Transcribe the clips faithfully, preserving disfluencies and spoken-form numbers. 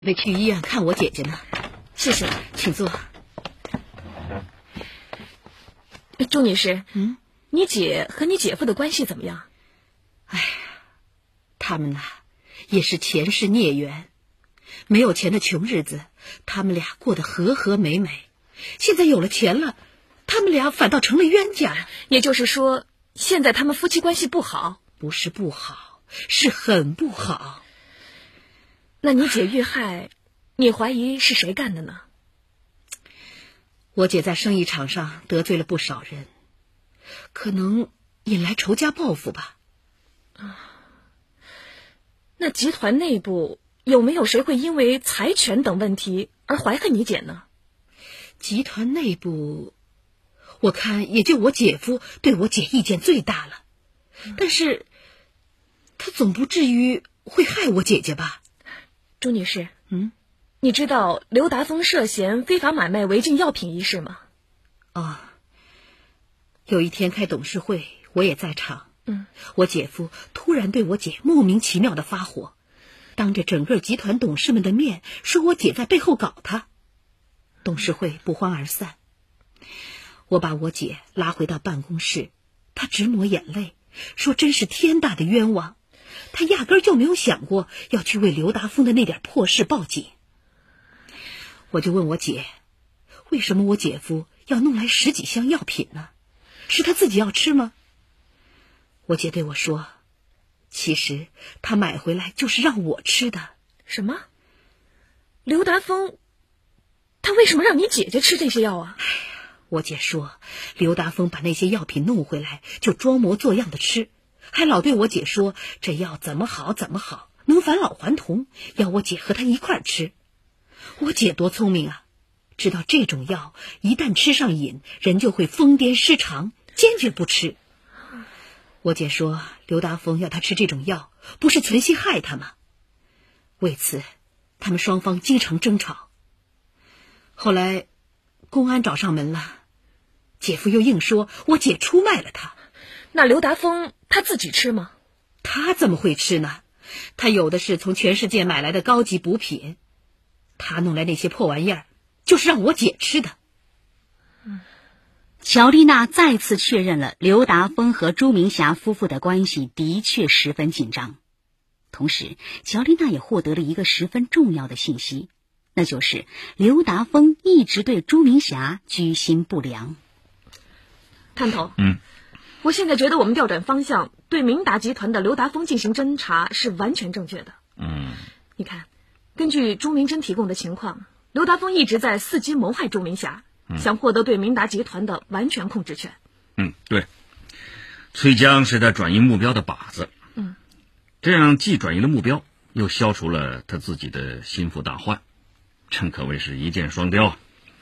没去医院看我姐姐呢。 谢谢， 请坐。 朱女士， 嗯， 你姐和你姐夫的关系怎么样？ 哎呀，他们呐，也是前世孽缘，没有钱的穷日子，他们俩过得和和美美。现在有了钱了，他们俩反倒成了冤家。 也就是说，现在他们夫妻关系不好？ 不是不好，是很不好。 那你姐遇害，你怀疑是谁干的呢？ 我姐在生意场上得罪了不少人，可能引来仇家报复吧。 那集团内部有没有谁会因为财权等问题而怀恨你姐呢？ 集团内部，我看也就我姐夫对我姐意见最大了，但是他总不至于会害我姐姐吧？ 朱女士， 嗯， 你知道刘达峰涉嫌非法买卖违禁药品一事吗？ 哦，有一天开董事会，我也在场。 嗯， 我姐夫突然对我姐莫名其妙的发火，当着整个集团董事们的面说我姐在背后搞他。董事会不欢而散。我把我姐拉回到办公室，她直抹眼泪，说真是天大的冤枉，她压根儿就没有想过要去为刘达峰的那点破事报警。我就问我姐，为什么我姐夫要弄来十几箱药品呢？是他自己要吃吗？我姐对我说，其实他买回来就是让我吃的。 什么？刘达峰他为什么让你姐姐吃这些药啊？ 哎呀，我姐说刘达峰把那些药品弄回来就装模作样的吃，还老对我姐说这药怎么好怎么好，能返老还童，要我姐和他一块儿吃。我姐多聪明啊，知道这种药一旦吃上瘾，人就会疯癫失常，坚决不吃。我姐说刘达峰要他吃这种药，不是存心害他吗？为此他们双方经常争吵。后来公安找上门了，姐夫又硬说我姐出卖了他。 那刘达峰他自己吃吗？ 他怎么会吃呢？他有的是从全世界买来的高级补品，他弄来那些破玩意儿就是让我姐吃的。 乔丽娜再次确认了刘达峰和朱明霞夫妇的关系的确十分紧张。同时，乔丽娜也获得了一个十分重要的信息，那就是刘达峰一直对朱明霞居心不良。 探头， 嗯， 我现在觉得我们调转方向，对明达集团的刘达峰进行侦查是完全正确的。 嗯， 你看，根据朱明珍提供的情况，刘达峰一直在伺机谋害朱明霞，嗯、想获得对明达集团的完全控制权。 嗯，对，崔江是他转移目标的靶子。 嗯， 这样既转移了目标，又消除了他自己的心腹大患，真可谓是一箭双雕。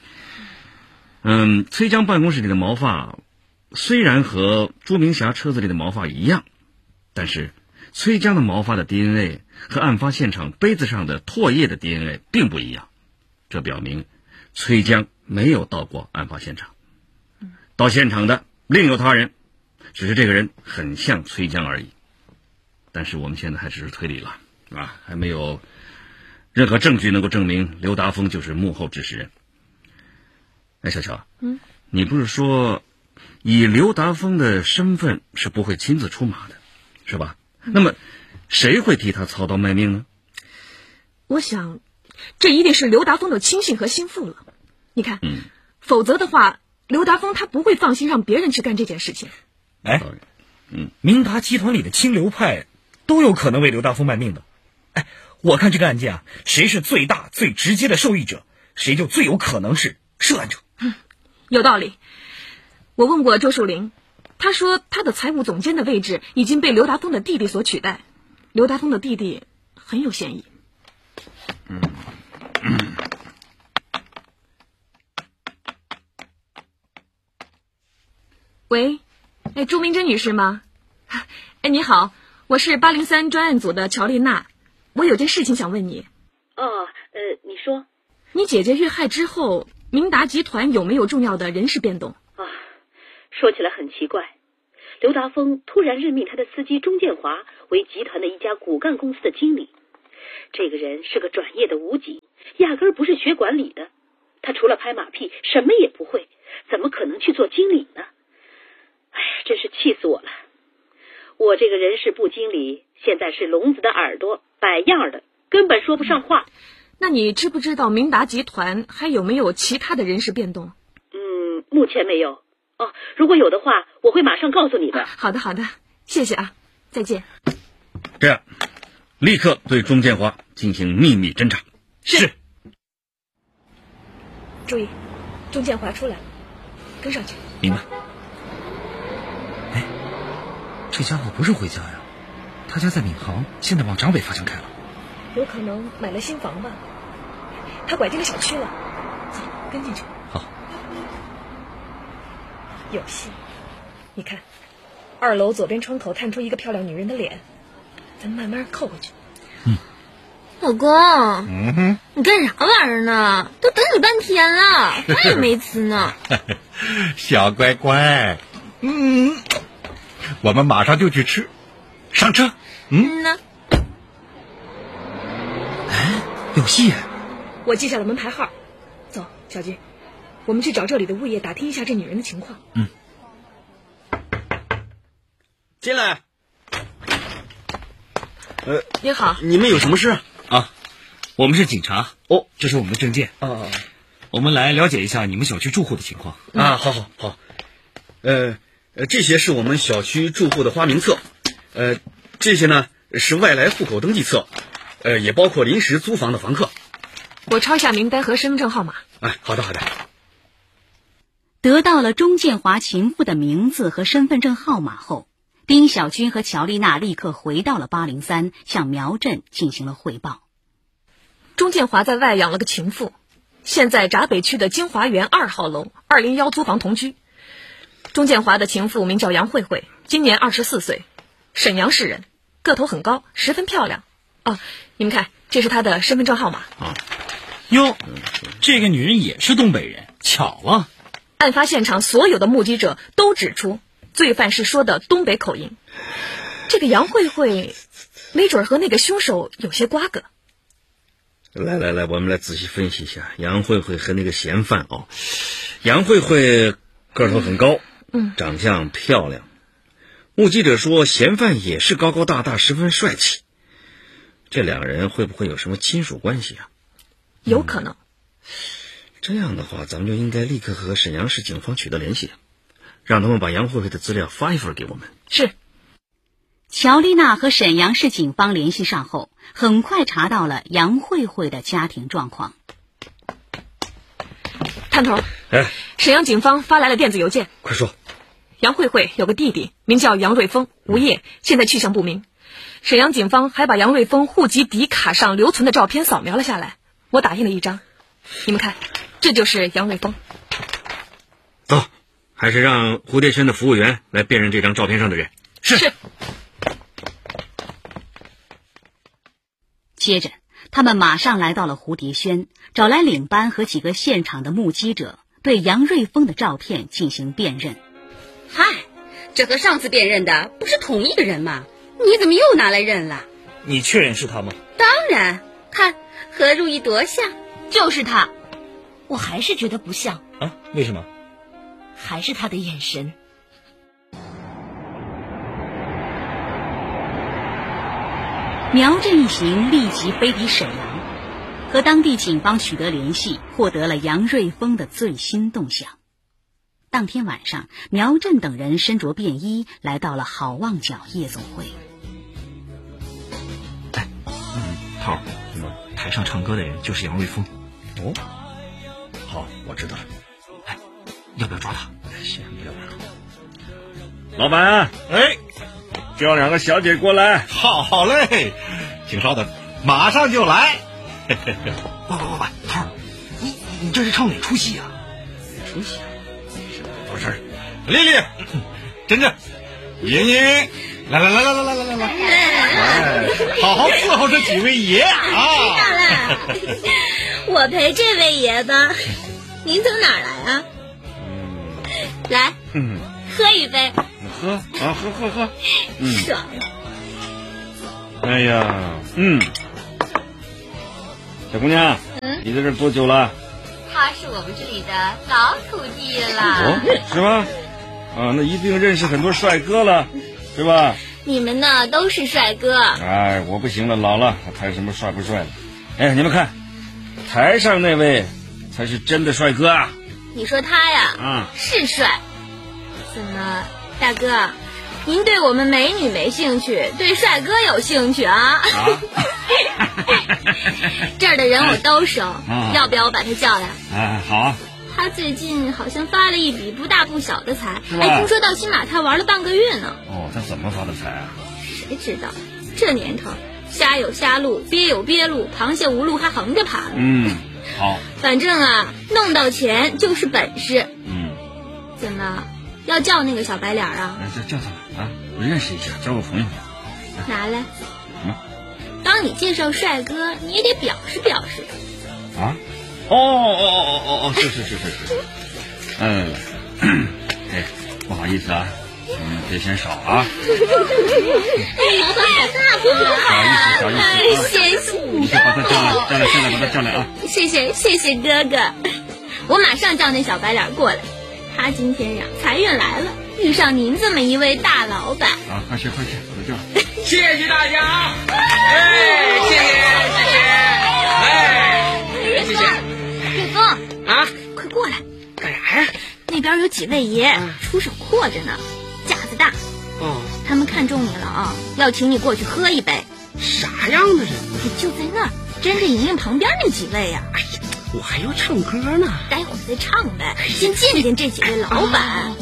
嗯，崔江办公室里的毛发虽然和朱明霞车子里的毛发一样，但是崔江的毛发的 D N A 和案发现场杯子上的唾液的 D N A 并不一样，这表明崔江没有到过案发现场，到现场的另有他人，只是这个人很像崔江而已。但是我们现在还只是推理了啊，还没有任何证据能够证明刘达峰就是幕后指使人。哎，小乔， 嗯， 你不是说以刘达峰的身份是不会亲自出马的，是吧？ 嗯、 那么谁会替他操刀卖命呢？ 我想这一定是刘达峰的亲信和心腹了。你看， 嗯， 否则的话刘达峰他不会放心让别人去干这件事情。 哎， 嗯， 明达集团里的清流派都有可能为刘达峰卖命的。哎，我看这个案件啊，谁是最大最直接的受益者，谁就最有可能是涉案者。 嗯，有道理。我问过周树林，他说他的财务总监的位置已经被刘达峰的弟弟所取代，刘达峰的弟弟很有嫌疑。 嗯嗯， 喂，哎，朱明珍女士吗？哎，你好，我是八零三专案组的乔丽娜，我有件事情想问你。 哦，呃，你说。 你姐姐遇害之后，明达集团有没有重要的人事变动？ 啊，说起来很奇怪，刘达峰突然任命他的司机钟建华为集团的一家骨干公司的经理， 这个人是个转业的武警，压根儿不是学管理的。他除了拍马屁，什么也不会，怎么可能去做经理呢？哎，真是气死我了！我这个人事部经理，现在是聋子的耳朵，摆样的，根本说不上话。 那你知不知道明达集团还有没有其他的人事变动？ 嗯，目前没有。哦，如果有的话，我会马上告诉你的。 啊、好的，好的，谢谢啊，再见。 这样，立刻对钟建华进行秘密侦查。 是。注意，钟建华出来了，跟上去。 明白。哎，这家伙不是回家呀，他家在闵行，现在往闸北方向开了。 有可能买了新房吧？他拐进了小区了，走，跟进去。 好。 有戏！你看，二楼左边窗口探出一个漂亮女人的脸，咱们慢慢靠过去。 嗯。 老公，嗯哼，你干啥玩意儿呢？都等你半天了，饭也没吃呢。 小乖乖，嗯，我们马上就去吃，上车。嗯呢。 哎，有戏！ 我记下了门牌号，走，小军，我们去找这里的物业打听一下这女人的情况。 嗯。 进来。呃， 您好， 你们有什么事？ 啊，我们是警察哦， 这是我们的证件。 啊， 我们来了解一下你们小区住户的情况。 啊，好好好。呃，呃，这些是我们小区住户的花名册，呃，这些呢是外来户口登记册，呃，也包括临时租房的房客。 我抄下名单和身份证号码。 哎，好的好的。 得到了钟建华情妇的名字和身份证号码后，丁小军和乔丽娜立刻回到了八零三，向苗振进行了汇报。 钟建华在外养了个情妇，现在闸北区的金华园二号楼二零一租房同居。钟建华的情妇名叫杨慧慧，今年二十四岁，沈阳市人，个头很高，十分漂亮。哦，你们看，这是她的身份证号码。 啊，哟，这个女人也是东北人，巧了。 案发现场所有的目击者都指出，罪犯是说的东北口音。这个杨慧慧，没准和那个凶手有些瓜葛。 来来来，我们来仔细分析一下杨慧慧和那个嫌犯哦。杨慧慧个头很高， 嗯， 长相漂亮。目击者说嫌犯也是高高大大，十分帅气。这两个人会不会有什么亲属关系啊？ 有可能。 嗯，这样的话，咱们就应该立刻和沈阳市警方取得联系，让他们把杨慧慧的资料发一份给我们。 是。 乔丽娜和沈阳市警方联系上后，很快查到了杨慧慧的家庭状况。 探头， 哎， 沈阳警方发来了电子邮件。 快说。 杨慧慧有个弟弟，名叫杨瑞峰，无业，现在去向不明。沈阳警方还把杨瑞峰户籍底卡上留存的照片扫描了下来，我打印了一张，你们看，这就是杨瑞峰。 走，还是让蝴蝶轩的服务员来辨认这张照片上的人。 是。 是。 接着，他们马上来到了蝴蝶轩，找来领班和几个现场的目击者，对杨瑞峰的照片进行辨认。 嗨，这和上次辨认的不是同一个人吗？你怎么又拿来认了？ 你确认是他吗？ 当然，看和如意多像。 就是他，我还是觉得不像。 啊？为什么？ 还是他的眼神。 苗振一行立即飞抵沈阳，和当地警方取得联系，获得了杨瑞峰的最新动向。当天晚上，苗振等人身着便衣来到了好望角夜总会。 哎，嗯，涛，什么？台上唱歌的人就是杨瑞峰。 哦，好，我知道了。 哎，要不要抓他？ 先不要了。 老板， 哎， 叫两个小姐过来。 好好嘞，请稍等，马上就来。 喂喂喂喂，涛，你你这是唱哪出戏啊？ 哪出戏啊？ 不是，丽丽，珍珍，莹莹，来来来来来来来来来，哎，好好伺候这几位爷啊！ 知道了，我陪这位爷吧。您从哪儿来啊？ 嗯， 来， 嗯， 喝一杯。 喝啊，喝喝喝，嗯， 爽。 哎呀，嗯， 小姑娘， 嗯， 你在这儿多久了？ 他是我们这里的老土地了。 哦，是吗？啊，那一定认识很多帅哥了，是吧？ 你们呢都是帅哥。 哎，我不行了，老了，还谈什么帅不帅的？哎，你们看，台上那位才是真的帅哥啊！ 你说他呀， 啊， 是帅。怎么，大哥，您对我们美女没兴趣，对帅哥有兴趣啊？ 啊这儿的人我都熟， 啊、 要不要我把他叫来？ 哎，好啊。 他最近好像发了一笔不大不小的财，哎，听说到新马泰玩了半个月呢。 哦，他怎么发的财啊？ 谁知道，这年头，虾有虾路，鳖有鳖路，螃蟹无路还横着爬呢。 嗯，好。 反正啊，弄到钱就是本事。 嗯。 怎么，要叫那个小白脸啊？ 哎，叫叫他吧，啊，我认识一下，交个朋友。 拿来。 什么？ 帮你介绍帅哥，你也得表示表示。 啊？哦哦哦哦哦哦，是是是是是。嗯，哎，不好意思啊，嗯，别嫌少啊。 哎，好大不好意思，小意思啊。 谢谢你。 你就把他叫来，叫来，叫来，把他叫来啊。 谢谢谢谢哥哥，我马上叫那小白脸过来。他今天呀，财运来了，遇上您这么一位大老板。 啊，快去快去，我叫。 谢谢大家，哎，谢谢谢谢，哎，谢谢。 瑞丰啊， 快过来， 干啥呀？ 那边有几位爷，出手阔着呢，架子大。 哦， 他们看中你了啊，要请你过去喝一杯。 啥样的人呢？ 就在那儿，真着莹莹旁边那几位呀。 哎呀，我还要唱歌呢， 待会儿再唱呗，先见见这几位老板。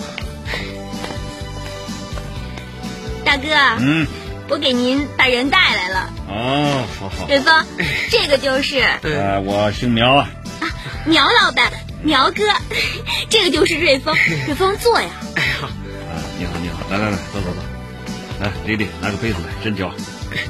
大哥， 嗯， 我给您把人带来了。 哦，好好。 瑞丰，这个就是。 呃，我姓苗啊。 啊，苗老板，苗哥，这个就是瑞丰，瑞丰坐呀。 哎好。 啊，你好你好，来来来，走走走，来，丽丽拿个杯子来，斟酒。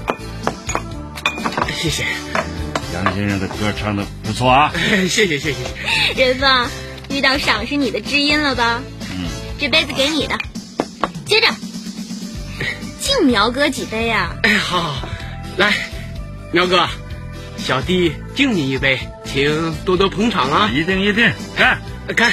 谢谢。 杨先生的歌唱的不错啊。 谢谢谢谢。 瑞丰，遇到赏识你的知音了吧？ 嗯。 这杯子给你的，接着。敬苗哥几杯呀、啊？ 哎，好，好，来，苗哥，小弟敬你一杯，请多多捧场啊！ 一定一定，干干。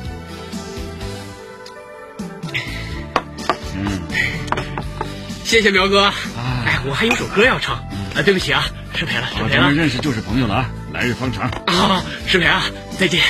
嗯， 谢谢苗哥。哎，我还有首歌要唱啊，对不起啊，失陪了，失陪了。 咱们认识就是朋友了啊，来日方长。 啊，失陪啊，再见。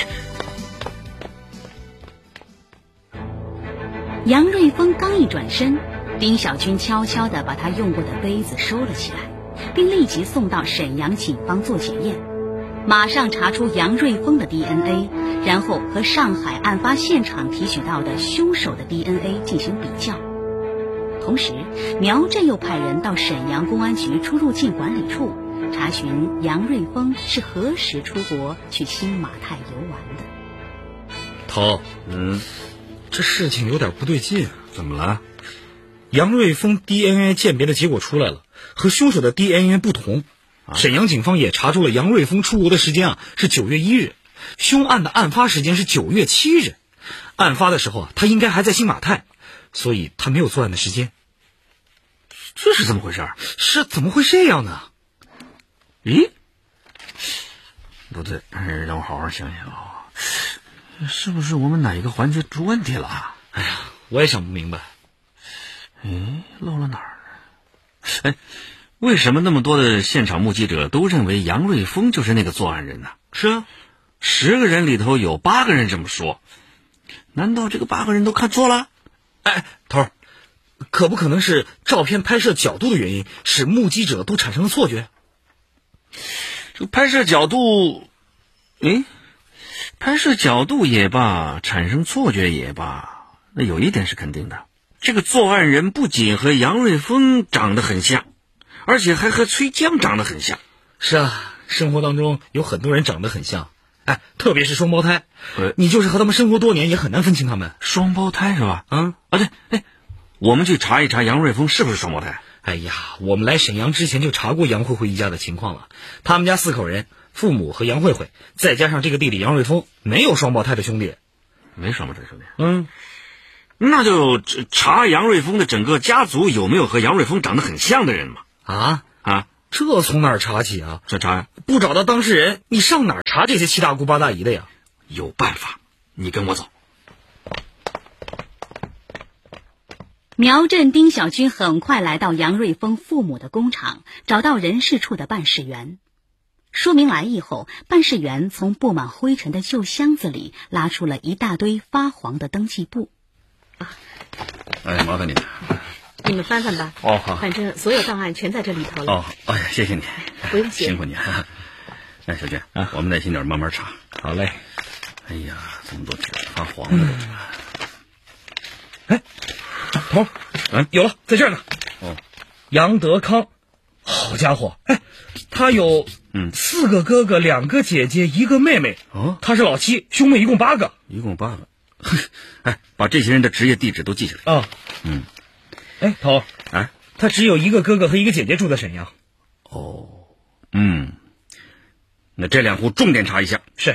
杨瑞丰刚一转身，丁小军悄悄地把他用过的杯子收了起来，并立即送到沈阳警方做检验，马上查出杨瑞丰的 D N A， 然后和上海案发现场提取到的凶手的 D N A 进行比较。同时，苗震又派人到沈阳公安局出入境管理处查询杨瑞丰是何时出国去新马泰游玩的。 涛， 嗯， 这事情有点不对劲。 怎么了？ 杨瑞丰 D N A 鉴别的结果出来了，和凶手的 D N A 不同。啊、沈阳警方也查出了杨瑞丰出国的时间啊是九月一日，凶案的案发时间是九月七日。案发的时候啊，他应该还在新马泰，所以他没有作案的时间。 这是怎么回事？ 是怎么会这样呢？ 咦，不对，让我好好想想啊，是不是我们哪一个环节出问题了？ 哎呀，我也想不明白。 哎，漏了哪儿呢？哎，为什么那么多的现场目击者都认为杨瑞丰就是那个作案人呢？ 是啊， 十个人里头有八个人这么说，难道这个八个人都看错了？ 哎，头儿，可不可能是照片拍摄角度的原因，使目击者都产生了错觉？ 这个拍摄角度，哎，拍摄角度也罢，产生错觉也罢，那有一点是肯定的。这个作案人不仅和杨瑞丰长得很像，而且还和崔江长得很像。 是啊，生活当中有很多人长得很像，哎，特别是双胞胎， 呃， 你就是和他们生活多年也很难分清他们。 双胞胎是吧？ 嗯， 啊对，哎，我们去查一查杨瑞丰是不是双胞胎。 哎呀，我们来沈阳之前就查过杨慧慧一家的情况了，他们家四口人，父母和杨慧慧，再加上这个弟弟杨瑞丰，没有双胞胎的兄弟。 没双胞胎兄弟？ 嗯。 那就查杨瑞丰的整个家族有没有和杨瑞丰长得很像的人嘛？ 啊啊！ 这从哪儿查起啊？ 这查呀？ 不找到当事人，你上哪儿查这些七大姑八大姨的呀？ 有办法，你跟我走。 苗振、丁小军很快来到杨瑞峰父母的工厂，找到人事处的办事员。说明来意后，办事员从布满灰尘的旧箱子里拉出了一大堆发黄的登记簿。 啊， 哎，麻烦你。 你们翻翻吧。 哦，好。 反正所有档案全在这里头了。 哦，哎呀，谢谢你。 不用谢。 辛苦你。哎，小军啊，我们耐心点，慢慢查。 好嘞。 哎呀，这么多纸发黄的。 嗯、哎，头，嗯，有了，在这儿呢。 哦， 杨德康，好家伙，哎，他有嗯四个哥哥，两个姐姐，一个妹妹。 哦， 他是老七，兄妹一共八个。 一共八个。哎，把这些人的职业地址都记下来。 啊、哦， 嗯。 哎，头， 哎， 他只有一个哥哥和一个姐姐住在沈阳。 哦，嗯，那这两户重点查一下。 是。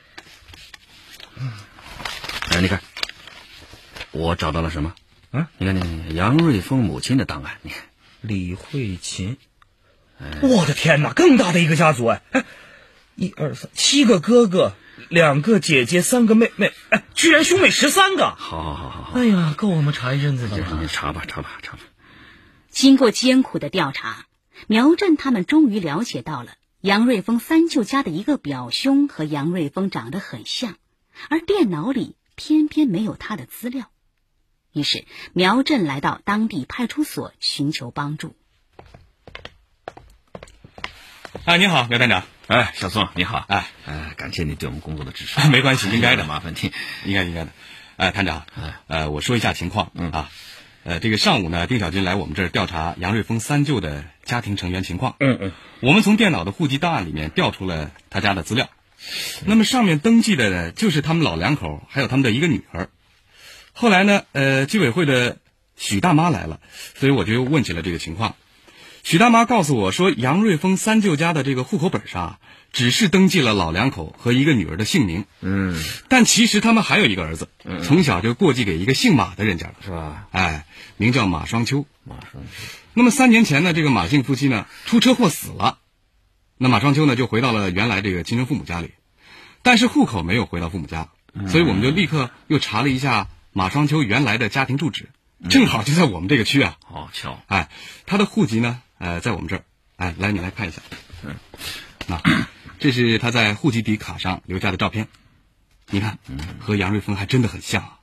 哎，你看，我找到了什么？ 啊， 你看，你看，杨瑞峰母亲的档案，你看， 李慧琴。哎、我的天哪，更大的一个家族哎！哎，一二三，七个哥哥，两个姐姐，三个妹妹，哎，居然兄妹十三个！ 好好好好好。 哎呀，够我们查一阵子的了。你查吧，查吧，查吧。 经过艰苦的调查，苗振他们终于了解到了杨瑞峰三舅家的一个表兄和杨瑞峰长得很像，而电脑里偏偏没有他的资料。于是苗振来到当地派出所寻求帮助。 哎，你好，苗站长。 哎，小宋，你好。 哎， 哎，感谢你对我们工作的支持。 没关系，应该的， 麻烦你， 应该应该的。哎，探长，呃，我说一下情况、 嗯、 啊。呃，这个上午呢，丁小军来我们这儿调查杨瑞峰三舅的家庭成员情况。 嗯嗯。 我们从电脑的户籍档案里面调出了他家的资料，那么上面登记的呢，就是他们老两口，还有他们的一个女儿。后来呢，呃，居委会的许大妈来了，所以我就又问起了这个情况。许大妈告诉我说，杨瑞峰三舅家的这个户口本上只是登记了老两口和一个女儿的姓名， 嗯， 但其实他们还有一个儿子， 嗯， 从小就过继给一个姓马的人家了， 是吧？ 哎，名叫马双秋。 马双秋。 那么三年前呢，这个马姓夫妻呢出车祸死了，那马双秋呢就回到了原来这个亲生父母家里，但是户口没有回到父母家， 嗯、 所以我们就立刻又查了一下马双秋原来的家庭住址，正好就在我们这个区啊。 好巧， 哎，他的户籍呢？呃，在我们这儿，哎，来，你来看一下。 嗯， 那这是他在户籍底卡上留下的照片，你看，嗯、和杨瑞峰还真的很像啊。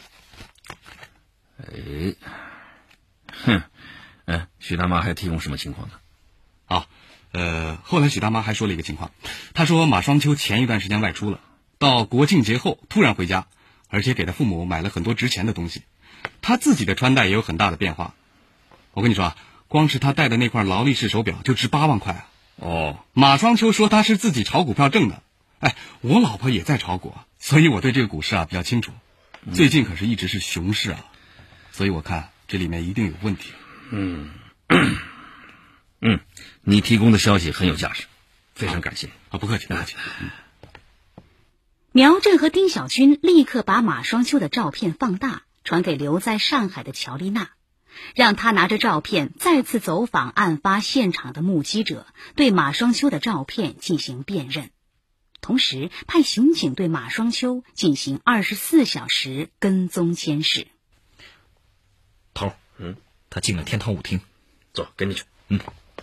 哎，哼，哎，许大妈还提供什么情况呢？ 啊，呃，后来许大妈还说了一个情况，她说马双秋前一段时间外出了，到国庆节后突然回家，而且给他父母买了很多值钱的东西，他自己的穿戴也有很大的变化。我跟你说啊。光是他戴的那块劳力士手表就值八万块啊！ 哦， 马双秋说他是自己炒股票挣的，哎，我老婆也在炒股，所以我对这个股市啊比较清楚。最近可是一直是熊市啊，所以我看这里面一定有问题。 嗯嗯，你提供的消息很有价值，非常感谢啊！不客气，不客气。嗯、 苗振和丁小军立刻把马双秋的照片放大，传给留在上海的乔丽娜。让他拿着照片再次走访案发现场的目击者，对马双秋的照片进行辨认，同时派刑警对马双秋进行二十四小时跟踪监视。 头，嗯，他进了天堂舞厅， 走，跟进去。 嗯。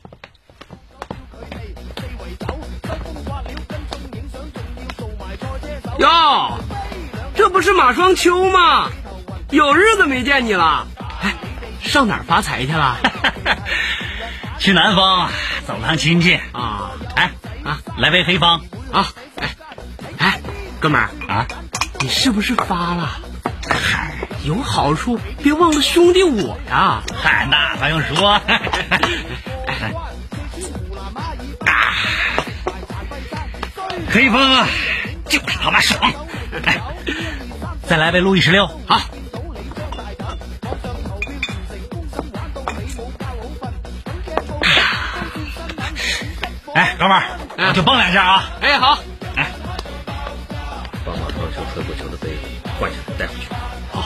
哟，这不是马双秋吗？有日子没见你了。上哪儿发财去了？ 去南方走趟亲戚啊！ 哎啊，来杯黑方啊！哎哎，哥们儿啊， 你是不是发了？嗨，有好处别忘了兄弟我呀！ 嗨，那还用说？哎啊，黑方啊，就是他妈爽！哎，再来杯路易十六， 好。 哎，哥们儿，我就蹦两下啊！ 哎，好。 哎， 把马双秋喝过酒的杯换下来带回去。 好。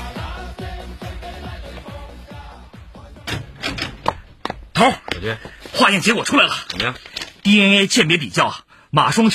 头， 小军， 化验结果出来了。 怎么样 ？D N A 鉴别比较啊，马双